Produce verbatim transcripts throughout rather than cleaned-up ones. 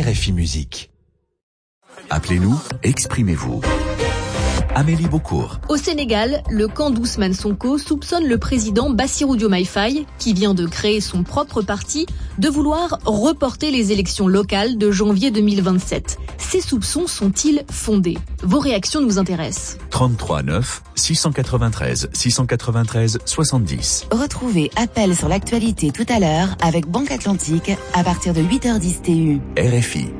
R F I Musique. Appelez-nous, exprimez-vous. Amélie Beaucourt. Au Sénégal, le camp d'Ousmane Sonko soupçonne le président Bassirou Diomaye Faye, qui vient de créer son propre parti, de vouloir reporter les élections locales de janvier deux mille vingt-sept. Ces soupçons sont-ils fondés ? Vos réactions nous intéressent. trente-trois neuf six cent quatre-vingt-treize six cent quatre-vingt-treize soixante-dix. Retrouvez Appel sur l'actualité tout à l'heure avec Banque Atlantique à partir de huit heures dix T U. R F I.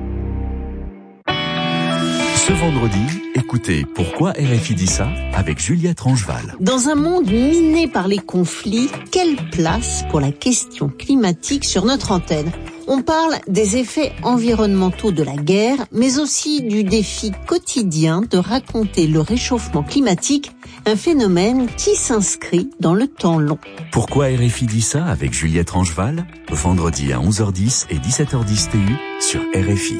Ce vendredi, écoutez Pourquoi R F I dit ça avec Juliette Rangeval. Dans un monde miné par les conflits, quelle place pour la question climatique sur notre antenne ? On parle des effets environnementaux de la guerre, mais aussi du défi quotidien de raconter le réchauffement climatique, un phénomène qui s'inscrit dans le temps long. Pourquoi R F I dit ça avec Juliette Rangeval, vendredi à onze heures dix et dix-sept heures dix T U sur R F I.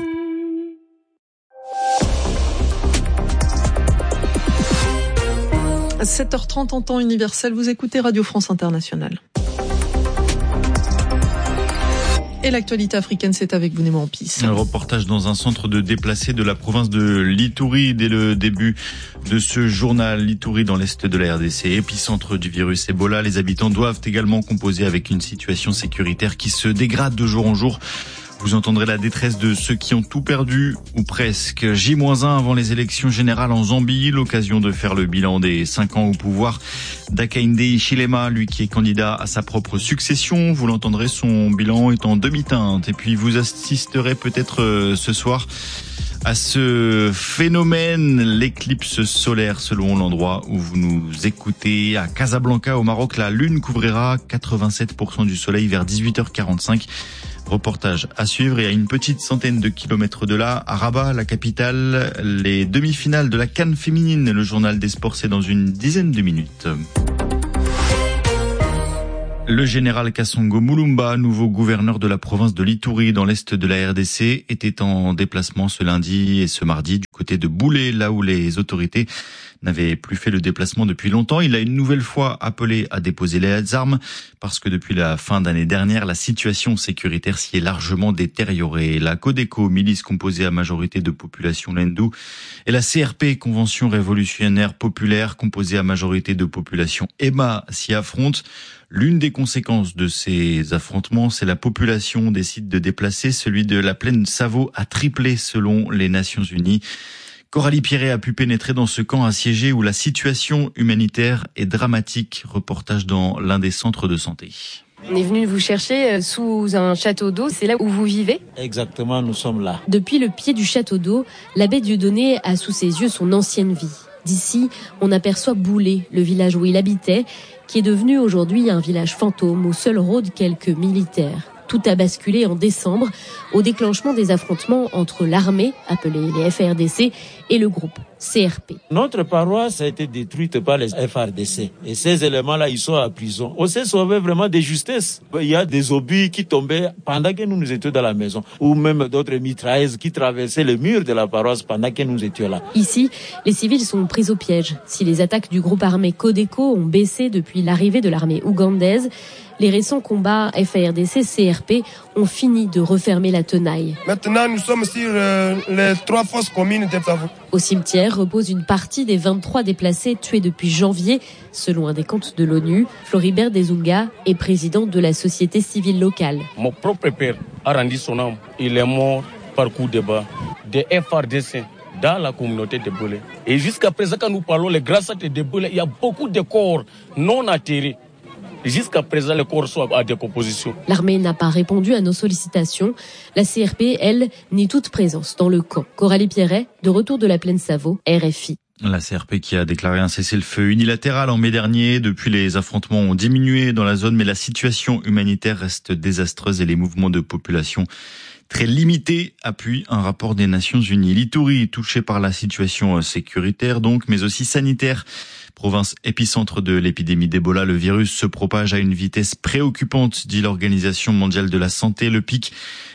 sept heures trente en temps universel, vous écoutez Radio France Internationale. Et l'actualité africaine, c'est avec vous, Némo Ampis. Un reportage dans un centre de déplacés de la province de l'Ituri dès le début de ce journal. L'Ituri dans l'est de la R D C, épicentre du virus Ebola. Les habitants doivent également composer avec une situation sécuritaire qui se dégrade de jour en jour. Vous entendrez la détresse de ceux qui ont tout perdu, ou presque. J un avant les élections générales en Zambie, l'occasion de faire le bilan des cinq ans au pouvoir d'Hakainde Hichilema, lui qui est candidat à sa propre succession. Vous l'entendrez, son bilan est en demi-teinte. Et puis vous assisterez peut-être ce soir à ce phénomène, l'éclipse solaire selon l'endroit où vous nous écoutez. À Casablanca, au Maroc, la lune couvrira quatre-vingt-sept pour cent du soleil vers dix-huit heures quarante-cinq. Reportage à suivre. Et à une petite centaine de kilomètres de là, à Rabat, la capitale, les demi-finales de la CAN féminine. Le journal des sports, c'est dans une dizaine de minutes. Le général Kassongo Moulumba, nouveau gouverneur de la province de l'Ituri dans l'est de la R D C, était en déplacement ce lundi et ce mardi du côté de Boulé, là où les autorités n'avaient plus fait le déplacement depuis longtemps. Il a une nouvelle fois appelé à déposer les armes parce que depuis la fin d'année dernière, la situation sécuritaire s'y est largement détériorée. La Codeco, milice composée à majorité de population lendou, et la C R P, Convention révolutionnaire populaire, composée à majorité de population Emma, s'y affrontent. L'une des conséquences de ces affrontements, c'est la population décide de déplacer. Celui de la plaine Savo a triplé selon les Nations Unies. Coralie Pierret a pu pénétrer dans ce camp assiégé où la situation humanitaire est dramatique. Reportage dans l'un des centres de santé. On est venu vous chercher sous un château d'eau, c'est là où vous vivez ? Exactement, nous sommes là. Depuis le pied du château d'eau, l'abbé Dieudonné a sous ses yeux son ancienne vie. D'ici, on aperçoit Boulé, le village où il habitait, qui est devenu aujourd'hui un village fantôme où seuls rôdent quelques militaires. Tout a basculé en décembre au déclenchement des affrontements entre l'armée, appelée les F R D C, et le groupe C R P. Notre paroisse a été détruite par les F R D C. Et ces éléments-là, ils sont à prison. On s'est sauvé vraiment de justesse. Il y a des obus qui tombaient pendant que nous, nous étions dans la maison. Ou même d'autres mitrailleuses qui traversaient le mur de la paroisse pendant que nous étions là. Ici, les civils sont pris au piège. Si les attaques du groupe armé Codeco ont baissé depuis l'arrivée de l'armée ougandaise, les récents combats F R D C C R P ont fini de refermer la tenaille. Maintenant, nous sommes sur euh, les trois fosses communes de Savo. Au cimetière repose une partie des vingt-trois déplacés tués depuis janvier, selon un décompte de l'ONU. Floribert Desunga est président de la société civile locale. Mon propre père a rendu son âme. Il est mort par coup de bas des F R D C dans la communauté de Boulé. Et jusqu'à présent, quand nous parlons, les grâces de Boulé, il y a beaucoup de corps non atterrés. Jusqu'à présent, les corps sont à décomposition. L'armée n'a pas répondu à nos sollicitations. La C R P, elle, nie toute présence dans le camp. Coralie Pierret, de retour de la plaine Savo, R F I. La C R P qui a déclaré un cessez-le-feu unilatéral en mai dernier. Depuis, les affrontements ont diminué dans la zone, mais la situation humanitaire reste désastreuse et les mouvements de population très limités, appuie un rapport des Nations Unies. L'Ituri, touché par la situation sécuritaire donc, mais aussi sanitaire. Province épicentre de l'épidémie d'Ebola, le virus se propage à une vitesse préoccupante, dit l'Organisation mondiale de la santé. Le pic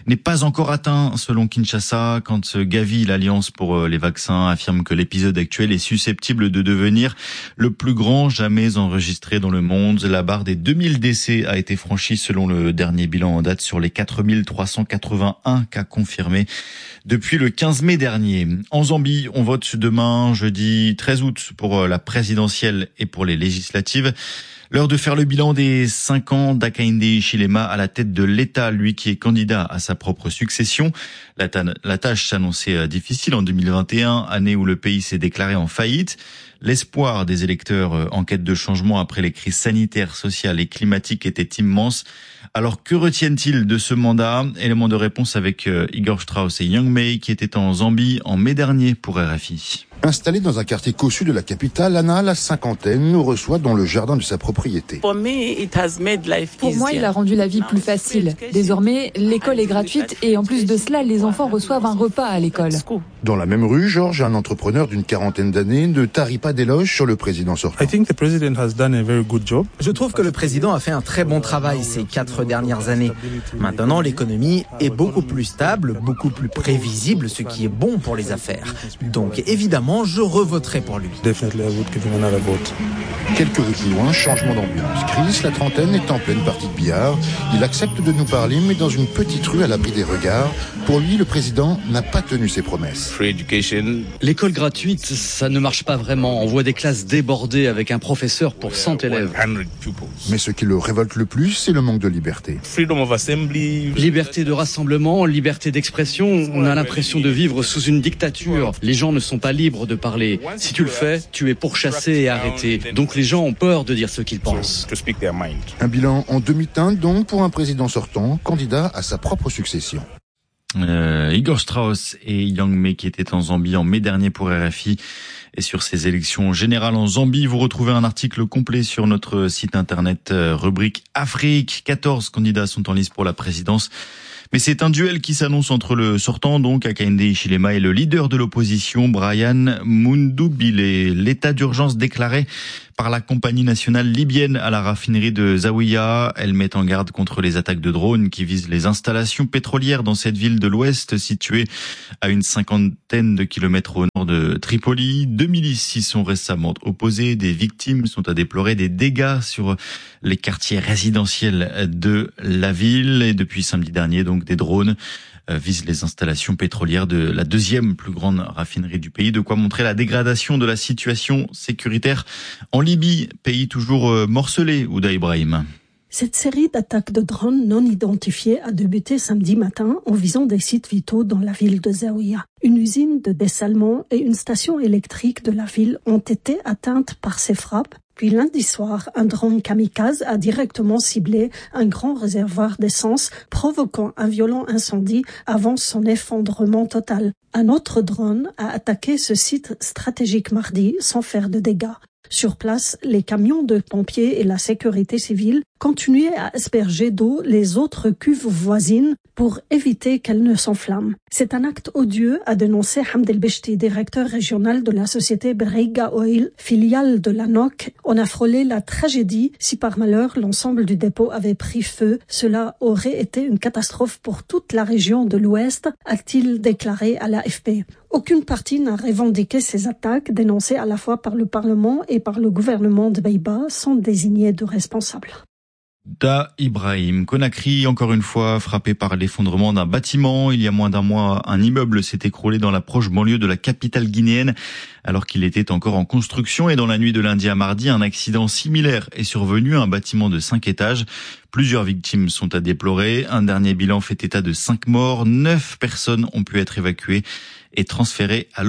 n'est pas encore atteint selon Kinshasa quand Gavi, l'Alliance pour les vaccins, affirme que l'épisode actuel est susceptible de devenir le plus grand jamais enregistré dans le monde. La barre des deux mille décès a été franchie selon le dernier bilan en date sur les quatre mille trois cent quatre-vingt-un cas confirmés depuis le quinze mai dernier. En Zambie, on vote demain, jeudi treize août, pour la présidentielle et pour les législatives. L'heure de faire le bilan des cinq ans d'Hakainde Hichilema à la tête de l'État, lui qui est candidat à sa propre succession. La, ta- la tâche s'annonçait difficile en deux mille vingt et un, année où le pays s'est déclaré en faillite. L'espoir des électeurs en quête de changement après les crises sanitaires, sociales et climatiques était immense. Alors que retiennent-ils de ce mandat? Élément de réponse avec Igor Strauss et Young Mei qui étaient en Zambie en mai dernier pour R F I. Installée dans un quartier cossu de la capitale, Anna, la cinquantaine, nous reçoit dans le jardin de sa propriété. Pour moi, il a rendu la vie plus facile. Désormais, l'école est gratuite et en plus de cela, les enfants reçoivent un repas à l'école. Dans la même rue, Georges, un entrepreneur d'une quarantaine d'années, ne tarit pas d'éloges sur le président sortant. Je trouve que le président a fait un très bon travail ces quatre dernières années. Maintenant, l'économie est beaucoup plus stable, beaucoup plus prévisible, ce qui est bon pour les affaires. Donc, évidemment, je revoterai pour lui. Quelques rues plus loin, changement d'ambiance. Chris, la trentaine, est en pleine partie de billard. Il accepte de nous parler, mais dans une petite rue à l'abri des regards. Pour lui, le président n'a pas tenu ses promesses. L'école gratuite, ça ne marche pas vraiment. On voit des classes débordées avec un professeur pour cent élèves. Mais ce qui le révolte le plus, c'est le manque de liberté. Liberté de rassemblement, liberté d'expression. On a l'impression de vivre sous une dictature. Les gens ne sont pas libres de parler. Si tu le fais, tu es pourchassé et arrêté. Donc les gens ont peur de dire ce qu'ils pensent. Un bilan en demi-teinte donc pour un président sortant, candidat à sa propre succession. Euh, Igor Strauss et Yang Mei qui étaient en Zambie en mai dernier pour R F I. Et sur ces élections générales en Zambie, vous retrouvez un article complet sur notre site internet, euh, rubrique Afrique. quatorze candidats sont en lice pour la présidence. Mais c'est un duel qui s'annonce entre le sortant, donc, Hakainde Hichilema, et le leader de l'opposition, Brian Mundubile. L'état d'urgence déclaré par la compagnie nationale libyenne à la raffinerie de Zawiya. Elle met en garde contre les attaques de drones qui visent les installations pétrolières dans cette ville de l'Ouest située à une cinquantaine de kilomètres au nord de Tripoli. Deux milices s'y sont récemment opposées. Des victimes sont à déplorer, des dégâts sur les quartiers résidentiels de la ville. Et depuis samedi dernier, donc, des drones visent les installations pétrolières de la deuxième plus grande raffinerie du pays. De quoi montrer la dégradation de la situation sécuritaire en Libye, pays toujours morcelé, Ouda Ibrahim. Cette série d'attaques de drones non identifiés a débuté samedi matin en visant des sites vitaux dans la ville de Zawiya. Une usine de dessalement et une station électrique de la ville ont été atteintes par ces frappes. Puis lundi soir, un drone kamikaze a directement ciblé un grand réservoir d'essence, provoquant un violent incendie avant son effondrement total. Un autre drone a attaqué ce site stratégique mardi sans faire de dégâts. Sur place, les camions de pompiers et la sécurité civile continuaient à asperger d'eau les autres cuves voisines pour éviter qu'elles ne s'enflamment. C'est un acte odieux, a dénoncé Hamd El-Beshti, directeur régional de la société Berriga Oil, filiale de l'A N O C. On a frôlé la tragédie. Si par malheur l'ensemble du dépôt avait pris feu, cela aurait été une catastrophe pour toute la région de l'Ouest, a-t-il déclaré à l'A F P. Aucune partie n'a revendiqué ces attaques dénoncées à la fois par le Parlement et par le gouvernement de Beïba sans désigner de responsables. Da Ibrahim. Conakry, encore une fois, frappé par l'effondrement d'un bâtiment. Il y a moins d'un mois, un immeuble s'est écroulé dans la proche banlieue de la capitale guinéenne alors qu'il était encore en construction. Et dans la nuit de lundi à mardi, un accident similaire est survenu, un bâtiment de cinq étages. Plusieurs victimes sont à déplorer. Un dernier bilan fait état de cinq morts. Neuf personnes ont pu être évacuées et transférées à